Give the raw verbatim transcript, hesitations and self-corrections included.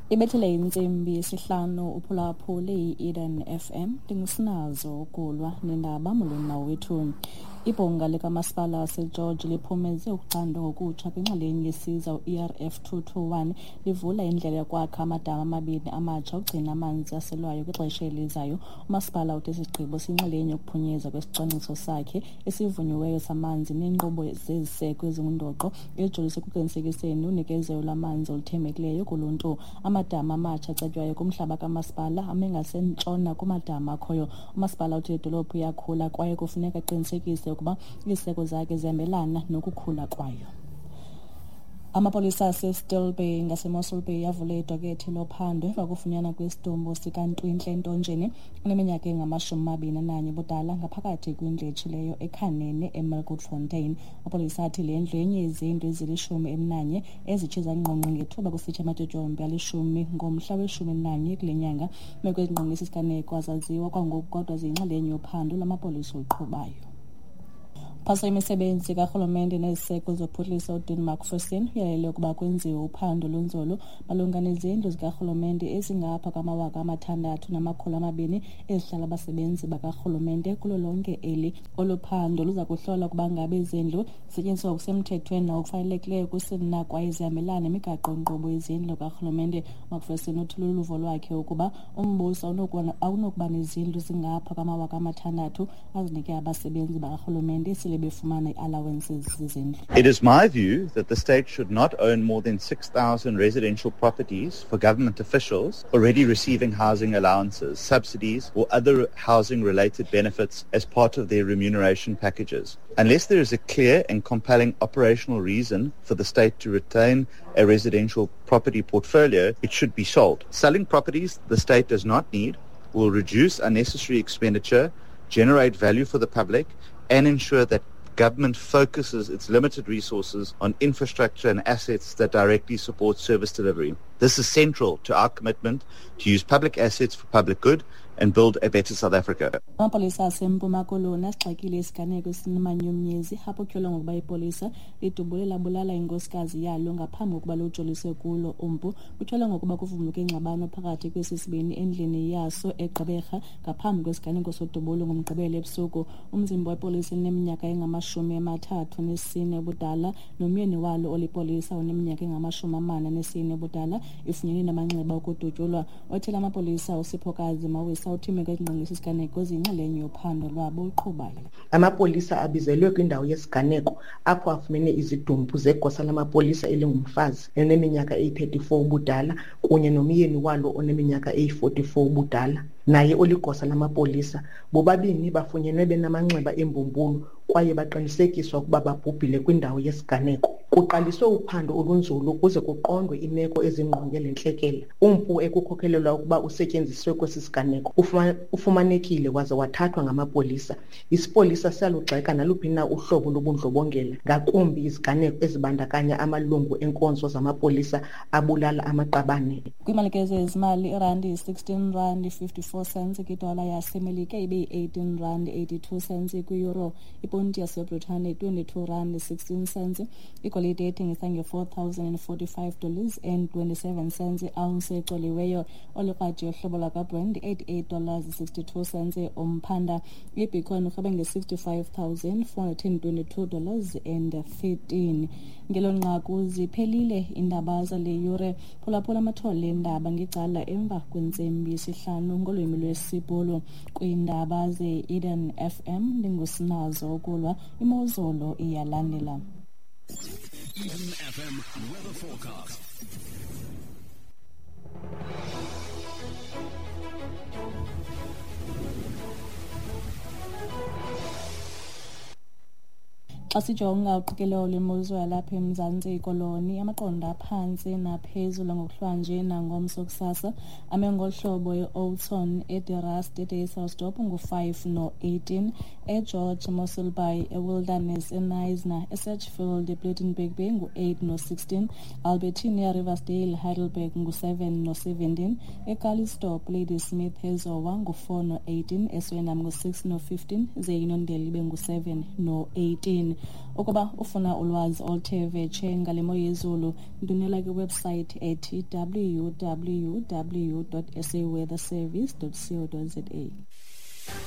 Ibethele insimbi yesihlanu uphulaphule i-Eden F M ndingusinazo ukulwa nendaba muluna wethu. Ibhonga likamasipala waseGeorge liphumeze ukucandwa ngokutsha kwinxalenye yesiza u-E R F two twenty-one livula indlela yokwakha amadama amabini amatsha ukugcina amanzi aselwayo kwixesha elizayo. Umasipala uthe isigqibo siyinxalenye yokuphunyezwa kwesicwangciso sakhe esivunyiweyo samanzi neenkqubo zeziseko ezingundoqo ejolise ekuqinisekiseni unikezelo lwamanzi oluthembekileyo kuluntu. Amadama amatsha acetywayo kumhlaba kamasipala ame ngasentshona kumadama akhoyo. Umasipala uthe idolophu iyakhula kwaye kufuneka aqinisekise ukuba iziseko zakhe zihambelana nokukhula kwayo. Amapolisa aseStilbaai ngaseMossel Bay avule idokethi lophando emva kokufunyanwa kwesidumbu sikaNtwintle Ntonjeni oneminyaka engamashumi amabini nanye budala ngaphakathi kwindlu etshileyo eKhanene eMilgoodfontein. Amapolisa athi le ndlu yenye yezindlu ezilishumi elinanye ezitshiza ngqongqo ngethuba kusitsha amatyotyombe alishumi ngomhla weshumi nanye kule nyanga. Imeko ezingqongqo isiganeko azaziwa kwangoku kodwa ziyinxalenye yophando lwamapolisa oluqhubayo. Phasa imisebenzi karhulumente neziseko zophuhliso uDean Macpherson uyalele ukuba kwenziwe uphando lunzulu malunga nezindlu zikarhulumente ezingapha kwamawaka amathandathu namakhulu amabini ezihlala abasebenzi bakarhulumente kulo lonke eli. Oluphando luza kuhlola ukuba ngabe izindlu zisetyenziswa ngokusemthethweni nakufanelekileyo kusini na kwaye zihambelana nemigaqo-nkqubo yezindlu karhulumente. Macpherson uthi luluvo lwakhe ukuba umbuso awunokuba nezindlu zingapha kwamawaka amathandathu azinike abasebenzi bakarhulumente esile befumana allowances zezindlu. It is my view that the state should not own more than six thousand residential properties for government officials already receiving housing allowances, subsidies or other housing-related benefits as part of their remuneration packages. Unless there is a clear and compelling operational reason for the state to retain a residential property portfolio, it should be sold. Selling properties the state does not need will reduce unnecessary expenditure, generate value for the public, and ensure that government focuses its limited resources on infrastructure and assets that directly support service delivery. This is central to our commitment to use public assets for public good and build a better South Africa. Amapolisa asempuma koloni asixakile isiganeko esinemanyumnyezi apho kutyholwa ngokuba ipolisa lidubule labulala inkosikazi yalo ngaphambi kokuba lujolise kulo umpu. Kutyholwa ngokuba kuvumbuke ingxabano phakathi kwesisibini endlini yaso eGqeberha ngaphambi kwesiganeko sodubulo ngomgqibelo ebusuku. Umzimba wepolisa eneminyaka engamashumi amathathu nesine budala nomyeni walo olipolisa oneminyaka engamashumi amane nesine budala ifunyenwe namanxeba okudutyulwa. Othela amapolisa uSiphokazi Mawisa uthi imeko ezingqongqo isiganeko ziyinxalenye yophando lwabo uqhubayo. Amapolisa abizelwe kwindawo yesiganeko apho afumene izidumbu zegosa lamapolisa elingumfazi eneminyaka eyi-thirty-four budala kunye nomyeni walo oneminyaka eyi-forty-four budala. Naye oligosa lamapolisa bobabini bafunyenwe benamanxeba embumbulu kwaye baqinisekiswa ukuba babhubhile kwindawo yesiganeko. Kuqaliswe uphando olunzulu ukuze kuqondwe imeko ezingqonge le ntlekele. Umpu ekukhokhelelwa ukuba usetyenziswe kwesi siganeko ufumanekile waze wathathwa ngamapolisa. Isipolisa siyalugxeka naluphi na uhlobo lobundlobongela ngakumbi iziganeko ezibandakanya amalungu enkonzo zamapolisa abulala amaqabane. Kwimalikezo ezimali irandi sixteen rand fifty-four cents kwidola yasemelika ibe eighteen rand eighty-two cents kwi-euro. Iponti yaseBritane twenty-two rand sixteen cents. Igolide ethengisa nge-four thousand forty-five dollars and twenty-seven cents. Ounce exoliweyo olikrati yohlobo lakaBrent eighty-eight dollars sixty-two cents. Umphanda iBitcoin urhabe nge-sixty-five thousand four hundred twenty-two dollars and thirteen. Ngelo nqaku ziphelile indaba zale yure. Phulaphula amathole endaba ngecala emva kwentsimbi yesihlanu ngolwimi lwesibhulu kwiindaba ze-Eden F M ndingusinazo ukulwa imozolo iyalandela. Eden F M weather forecast. Xa sijonga uqikelelo lwemozulu yalapha eMzantsi Koloni, amaqondo aphantsi naphezulu ngokuhlwanje nangomso kusasa ame ngolhlobo e-Oudtshoorn, eDerast, eDayselsdorp ngu-five no-eighteen, eGeorge, Mossel Bay, eWilderness, eNisna, eSatchfield, ePlettenberg Bay ngu-eight no-sixteen, Albertina, Riversdale, Heidelberg ngu-seven no-seventeen, eCalitzdorp, Ladysmith, eZowa ngu-four no-eighteen, eSwendam ngu-six no-fifteen, ze Inondeli ngu-seven no-eighteen. Ukuba ufuna ulwazi oluthe vetshe ngale mo yezulu, ndunela kwiwebsite ethi w w w dot s a weather service dot co dot za.